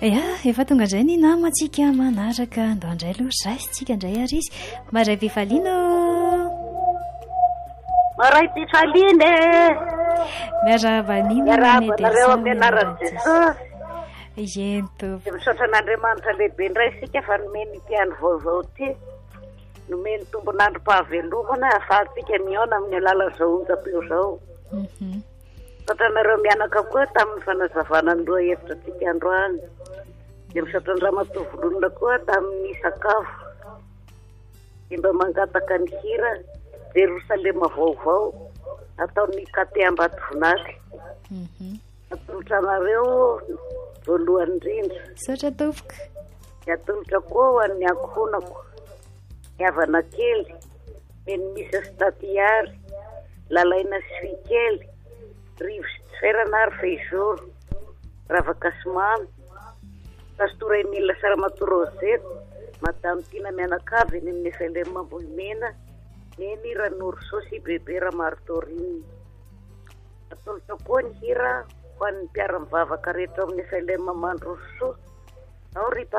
ia efa tonga indray ny namantsika manaraka andao andray aloha raisitsika indray ary izy maray Pifaliana maray Pifaliana miarabanareo amin'ny anarany Jesosy ento misaotra an'Andriamanitra lehibe indray isika fa nomeny mpiandro vaovao ty nomeny tombon'androm-pahavelomana ahafahantsika miaona amin'ny alalan'izao onjam-peo zao misaotra anareo mianaka koa tamin'ny fanazavana ny loha hevitra tsika androany dia misaotra ny ramatovolonina koa tamin'ny sakafo dia mba mangataka ny hira Jerosalema vaovao ataon'ny Kate Ambatovinaky atolotra anareo voalohany indrindra saotra topoka dia atolotra koa ho an'ny ankohonako ny havana kely meny misy statiary lalaina sfikely rivo sy tferana ary feizoro ravaka simamy pastora Emile Saramatorozety madame Tina Mianakavy ny amin'ny FLM Mambolimena neny Ranoro Sosy bebe Ramartoriny atolotra koa ny hira ho an'ny mpiara-mivavaka rehetra amin'ny FLM Mandroso ao